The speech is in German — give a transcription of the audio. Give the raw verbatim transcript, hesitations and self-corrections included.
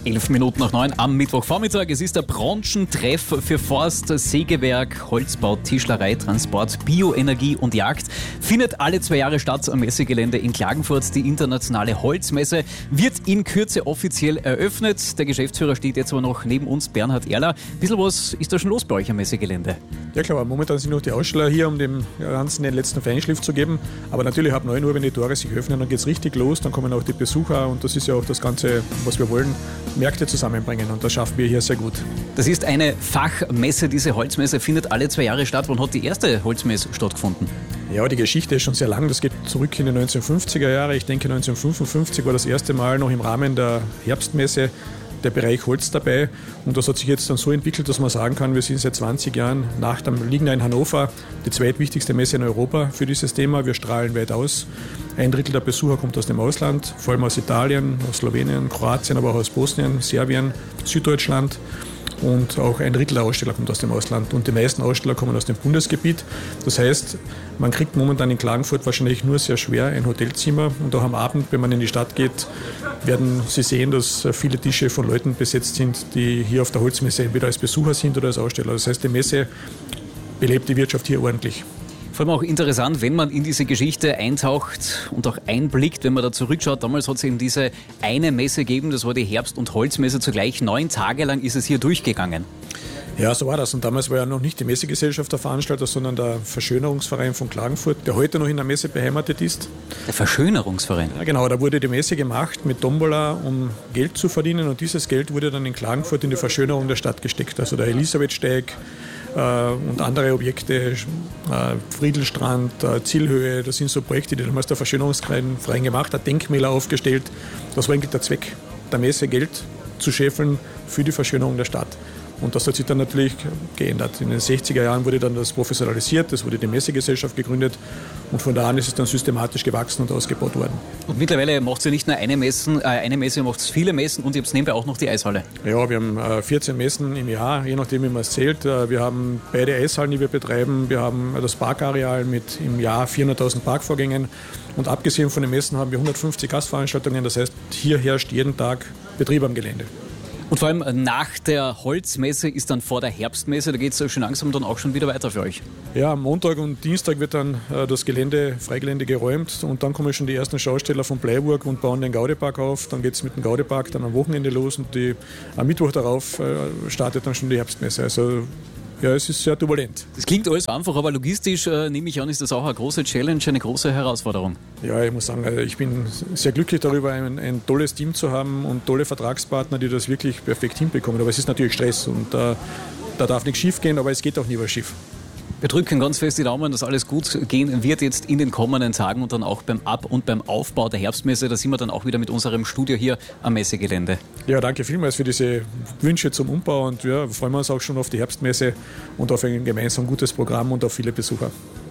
Elf Minuten nach neun am Mittwochvormittag. Es ist der Branchentreff für Forst, Sägewerk, Holzbau, Tischlerei, Transport, Bioenergie und Jagd. Findet alle zwei Jahre statt am Messegelände in Klagenfurt. Die internationale Holzmesse wird in Kürze offiziell eröffnet. Der Geschäftsführer steht jetzt aber noch neben uns, Bernhard Erler. Ein bisschen was ist da schon los bei euch am Messegelände? Ja klar, momentan sind noch die Aussteller hier, um dem Ganzen den letzten Feinschliff zu geben. Aber natürlich ab neun Uhr, wenn die Tore sich öffnen, dann geht es richtig los. Dann kommen auch die Besucher und das ist ja auch das Ganze, was wir wollen, Märkte zusammenbringen und das schaffen wir hier sehr gut. Das ist eine Fachmesse, diese Holzmesse findet alle zwei Jahre statt. Wann hat die erste Holzmesse stattgefunden? Ja, die Geschichte ist schon sehr lang. Das geht zurück in die neunzehnhundertfünfziger Jahre. Ich denke, neunzehnhundertfünfundfünfzig war das erste Mal noch im Rahmen der Herbstmesse der Bereich Holz dabei. Und das hat sich jetzt dann so entwickelt, dass man sagen kann, wir sind seit zwanzig Jahren nach dem Ligna in Hannover die zweitwichtigste Messe in Europa für dieses Thema. Wir strahlen weit aus. Ein Drittel der Besucher kommt aus dem Ausland, vor allem aus Italien, aus Slowenien, Kroatien, aber auch aus Bosnien, Serbien, Süddeutschland. Und auch ein Drittel der Aussteller kommt aus dem Ausland. Und die meisten Aussteller kommen aus dem Bundesgebiet. Das heißt, man kriegt momentan in Klagenfurt wahrscheinlich nur sehr schwer ein Hotelzimmer. Und auch am Abend, wenn man in die Stadt geht, werden Sie sehen, dass viele Tische von Leuten besetzt sind, die hier auf der Holzmesse entweder als Besucher sind oder als Aussteller. Das heißt, die Messe belebt die Wirtschaft hier ordentlich. Vor allem auch interessant, wenn man in diese Geschichte eintaucht und auch einblickt, wenn man da zurückschaut. Damals hat es eben diese eine Messe gegeben, das war die Herbst- und Holzmesse zugleich. Neun Tage lang ist es hier durchgegangen. Ja, so war das. Und damals war ja noch nicht die Messegesellschaft der Veranstalter, sondern der Verschönerungsverein von Klagenfurt, der heute noch in der Messe beheimatet ist. Der Verschönerungsverein? Ja, genau. Da wurde die Messe gemacht mit Tombola, um Geld zu verdienen. Und dieses Geld wurde dann in Klagenfurt in die Verschönerung der Stadt gesteckt. Also der Elisabethsteig und andere Objekte, Friedelstrand, Zielhöhe, das sind so Projekte, die damals der Verschönerungsverein gemacht hat, Denkmäler aufgestellt. Das war eigentlich der Zweck der Messe, Geld zu scheffeln für die Verschönerung der Stadt. Und das hat sich dann natürlich geändert. In den sechziger Jahren wurde dann das professionalisiert, es wurde die Messegesellschaft gegründet und von da an ist es dann systematisch gewachsen und ausgebaut worden. Und mittlerweile macht ihr nicht nur eine, Messen, äh, eine Messe, ihr macht viele Messen und ihr habt nebenbei auch noch die Eishalle. Ja, wir haben äh, vierzehn Messen im Jahr, je nachdem wie man es zählt. Äh, wir haben beide Eishallen, die wir betreiben. Wir haben das Parkareal mit im Jahr vierhunderttausend Parkvorgängen. Und abgesehen von den Messen haben wir hundertfünfzig Gastveranstaltungen. Das heißt, hier herrscht jeden Tag Betrieb am Gelände. Und vor allem nach der Holzmesse ist dann vor der Herbstmesse, da geht es schon langsam dann auch schon wieder weiter für euch. Ja, am Montag und Dienstag wird dann äh, das Gelände, Freigelände geräumt und dann kommen schon die ersten Schausteller von Bleiburg und bauen den Gaudepark auf. Dann geht es mit dem Gaudepark dann am Wochenende los und die, am Mittwoch darauf äh, startet dann schon die Herbstmesse. Also ja, es ist sehr turbulent. Das klingt alles einfach, aber logistisch äh, nehme ich an, ist das auch eine große Challenge, eine große Herausforderung. Ja, ich muss sagen, ich bin sehr glücklich darüber, ein, ein tolles Team zu haben und tolle Vertragspartner, die das wirklich perfekt hinbekommen. Aber es ist natürlich Stress und äh, da darf nichts schief gehen, aber es geht auch nie was schief. Wir drücken ganz fest die Daumen, dass alles gut gehen wird jetzt in den kommenden Tagen und dann auch beim Ab- und beim Aufbau der Herbstmesse. Da sind wir dann auch wieder mit unserem Studio hier am Messegelände. Ja, danke vielmals für diese Wünsche zum Umbau und ja, freuen wir uns auch schon auf die Herbstmesse und auf ein gemeinsam gutes Programm und auf viele Besucher.